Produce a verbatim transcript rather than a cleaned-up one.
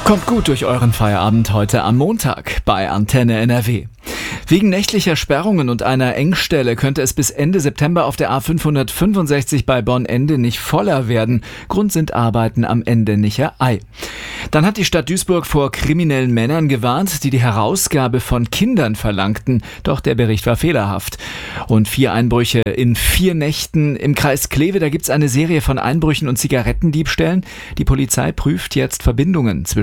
Kommt gut durch euren Feierabend heute am Montag bei Antenne N R W. Wegen nächtlicher Sperrungen und einer Engstelle könnte es bis Ende September auf der A fünfhundertfünfundsechzig bei Bonn-Ende nicht voller werden. Grund sind Arbeiten am Endenicher Ei. Dann hat die Stadt Duisburg vor kriminellen Männern gewarnt, die die Herausgabe von Kindern verlangten. Doch der Bericht war fehlerhaft. Und vier Einbrüche in vier Nächten im Kreis Kleve. Da gibt's eine Serie von Einbrüchen und Zigarettendiebstählen. Die Polizei prüft jetzt Verbindungen zwischen